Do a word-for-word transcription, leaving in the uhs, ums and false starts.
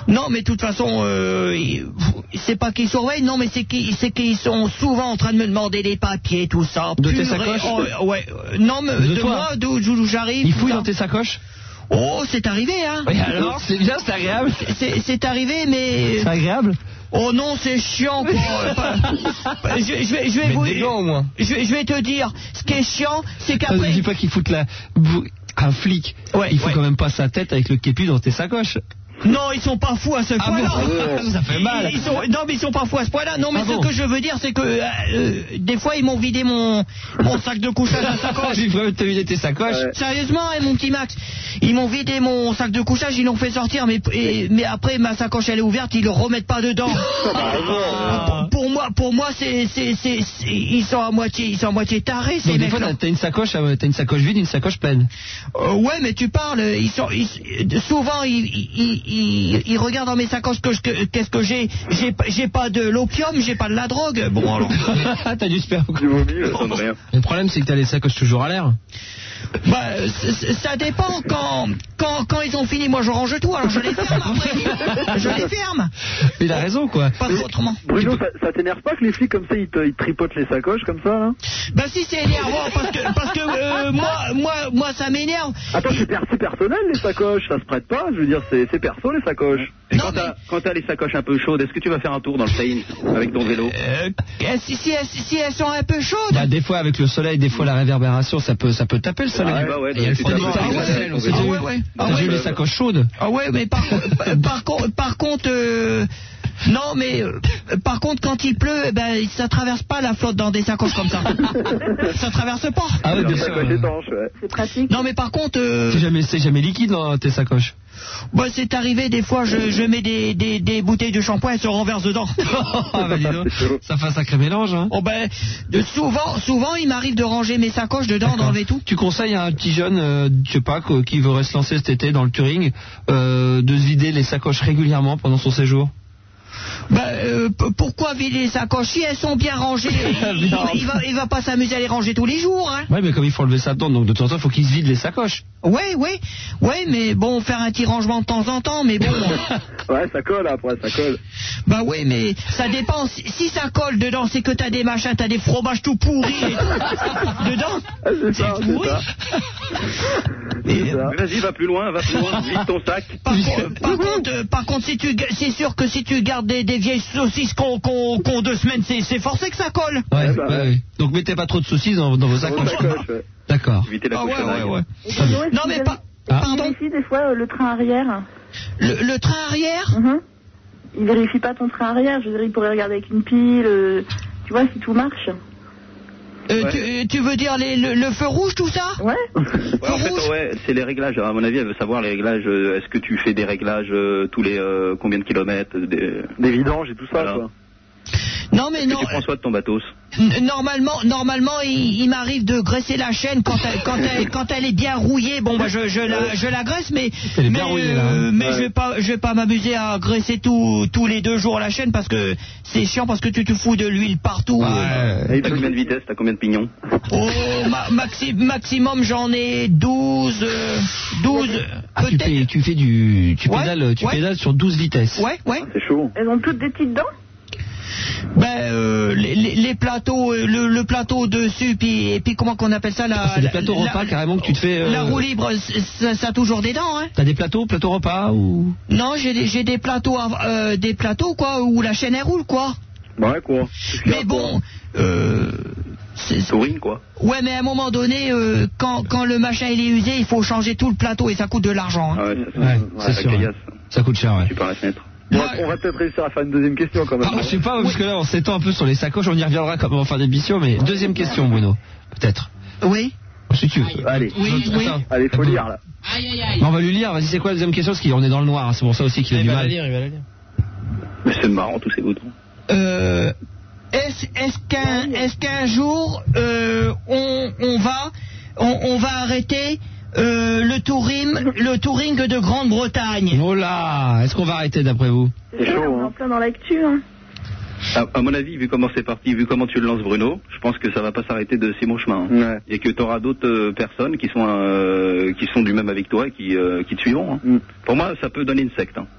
Non, mais de toute façon, euh, c'est pas qu'ils surveillent, non, mais c'est qu'ils, c'est qu'ils sont souvent en train de me demander des papiers, tout ça. De tes Purée, sacoches oh, ouais, euh, non, mais de, de moi, d'où, d'où j'arrive. Ils fouillent dans tes sacoches? Oh, c'est arrivé, hein. Oui, alors, c'est bien, c'est agréable. C'est, c'est arrivé, mais... C'est agréable? Oh non, c'est chiant, quoi. je, je vais, je vais vous... des gants, au moins. Je, je vais te dire, ce qui est chiant, c'est qu'après... Ne dis pas qu'ils foutent la... Un flic, ouais, il faut ouais. quand même pas sa tête avec le képi dans tes sacoches. Non, ils sont pas fous à ce ah point-là. Bon ça fait mal. Ils sont, non, mais ils sont pas fous à ce point-là. Non, mais ah ce bon. que je veux dire, c'est que euh, des fois, ils m'ont vidé mon, mon sac de couchage à sacoche. J'ai vraiment te vider tes sacoches. Ouais. Sérieusement, hein, mon petit Max, ils m'ont vidé mon sac de couchage, ils l'ont fait sortir, mais, et, mais après, ma sacoche, elle est ouverte, ils le remettent pas dedans. ah. pour, pour moi, pour moi, c'est, c'est, c'est, c'est, ils sont à moitié, ils sont à moitié tarés. Donc des fois, t'as une sacoche, t'as une sacoche vide, une sacoche pleine. Euh, ouais, mais tu parles. Ils sont, ils, souvent, ils, ils, ils, ils regardent dans mes sacoches que, que qu'est-ce que j'ai. J'ai, j'ai pas de l'opium, j'ai pas de la drogue. Bon alors. T'as du sperme. Du vomi, ça sonne rien. Le problème, c'est que t'as les sacoches toujours à l'air. Bah, ça dépend quand, quand, quand ils ont fini, moi je range tout, alors je les ferme après. Je les ferme. Mais il a raison, quoi. Pas autrement. Bruno, ça, ça t'énerve pas que les flics comme ça, ils, te, ils tripotent les sacoches comme ça, là? Bah si, c'est énervant, parce que, parce que euh, moi, moi, moi ça m'énerve. Attends, c'est, per- c'est personnel les sacoches, ça se prête pas, je veux dire, c'est, c'est perso les sacoches. Et non, quand, mais... t'as, quand t'as les sacoches un peu chaudes, est-ce que tu vas faire un tour dans le Seine avec ton vélo? euh, si, si, si, si elles sont un peu chaudes. Bah, des fois avec le soleil, des fois la réverbération, ça peut, ça peut taper le soleil. Ah, bah ouais, il y a le froid. Ah ouais, ouais. T'as vu les sacoches chaudes? Ah ouais, mais par, par, par, par contre, euh, non, mais euh, par contre, quand il pleut, eh ben, ça traverse pas la flotte dans des sacoches comme ça. Ça traverse pas. Ah ouais, bien sûr. C'est pratique. Non, mais par contre, euh, c'est jamais, c'est jamais liquide dans tes sacoches. Bah, c'est arrivé des fois, je, je mets des, des, des bouteilles de shampoing, elles se renversent dedans. Ah bah dis donc, ça fait un sacré mélange, hein. Oh ben, de, souvent, souvent, il m'arrive de ranger mes sacoches dedans, d'enlever tout. Tu conseilles à un petit jeune, euh, je sais pas, qui voudrait se lancer cet été dans le touring, euh, de se vider les sacoches régulièrement pendant son séjour? Ben, euh, p- pourquoi vider les sacoches? Si elles sont bien rangées, il, il, il, va, il va pas s'amuser à les ranger tous les jours, hein. Ouais, mais comme il faut enlever ça dedans, donc de temps en temps, il faut qu'il se vide les sacoches. Ouais, ouais, ouais, mais bon, faire un petit rangement de temps en temps, mais bon. Ouais, ça colle après, ça colle. Bah oui, mais ça dépend. Si, si ça colle dedans, c'est que t'as des machins, t'as des fromages tout pourris et tout. Dedans. Ah, c'est, c'est ça, pourri. C'est ça. Vas-y, va plus loin, va plus loin, vide ton sac. Par, par contre, euh, par contre, si tu, c'est sûr que si tu gardes des, des vieilles saucisses qu'on, qu'on, qu'on deux semaines, c'est, c'est forcé que ça colle. Ouais, ouais, bah, ouais, ouais. Donc mettez pas trop de saucisses dans, dans vos sacoches. Ouais. D'accord. Évitez la ah ouais, ouais, ouais. ouais. Non mais pas. Ah. Pardon. Il vérifie des fois euh, le train arrière. Le, le train arrière. Mm-hmm. Il vérifie pas ton train arrière. Je veux dire, il pourrait regarder avec une pile. Euh, tu vois si tout marche. Euh, ouais. tu, tu veux dire les, le, le feu rouge, tout ça? Ouais. Ouais, en fait, ouais, c'est les réglages. À mon avis, elle veut savoir les réglages. Euh, est-ce que tu fais des réglages euh, tous les euh, combien de kilomètres, des, des vidanges et tout ça, voilà. Quoi. Non mais est-ce non. Que tu prends soin de ton bateau? Normalement, normalement, il, il m'arrive de graisser la chaîne quand elle, quand elle, quand elle est bien rouillée. Bon, bah, je, je la, je la graisse, mais, elle est mais, bien rouillée, euh, là, hein. mais ouais. je vais pas, je vais pas m'amuser à graisser tout, tous les deux jours la chaîne parce que c'est chiant parce que tu te fous de l'huile partout. Ouais. Et t'as combien de vitesse? T'as combien de pignons? Oh, ma, maxi, maximum, j'en ai douze, euh, douze. Ah, tu fais, tu fais du, tu ouais, pédales, tu ouais. pédales sur douze vitesses. Ouais, ouais. Ah, c'est chaud. Elles ont toutes des petites dents? Ben euh, les, les, les plateaux, le, le plateau dessus, puis et puis comment qu'on appelle ça la. Ah, c'est des plateaux la, repas la, carrément que tu te fais. Euh... La roue libre, ça, ça a toujours des dents, hein. T'as des plateaux, plateaux repas ou? Non, j'ai des, j'ai des plateaux, euh, des plateaux quoi, où la chaîne elle roule quoi. Ouais quoi. Mais bon, euh, c'est touring quoi. Ouais, mais à un moment donné, euh, quand quand le machin il est usé, il faut changer tout le plateau et ça coûte de l'argent. Hein. Ah ouais, ça, ouais, ouais, c'est sûr. Ouais. Ça coûte cher. Ouais. Tu par la fenêtre. Bon, on va peut-être réussir à faire une deuxième question quand même. Ah, je sais pas, parce que là on s'étend un peu sur les sacoches, on y reviendra comme en fin d'émission, mais deuxième question, Bruno, peut-être. Oui. Si tu veux. Allez, oui, oui. Allez, faut lire là. Aïe, aïe, aïe. On va lui lire, vas-y, c'est quoi la deuxième question, parce qu'on est dans le noir, hein. C'est pour ça aussi qu'il a il du va mal. La lire, il va la lire. Mais c'est marrant tous ces boutons. Euh, est-ce, est-ce qu'un, est-ce qu'un jour euh, on, on va, on, on va arrêter Euh, le touring, le touring de Grande-Bretagne. Oh là, est-ce qu'on va arrêter d'après vous? C'est chaud, on est en plein dans l'actu, hein. À, à mon avis, vu comment c'est parti, vu comment tu le lances, Bruno, je pense que ça va pas s'arrêter de si bon chemin. Hein. Ouais. Et que tu auras d'autres euh, personnes qui sont euh, qui sont du même avec toi et qui, euh, qui te suivront. Hein. Mm. Pour moi, ça peut donner une secte. Hein.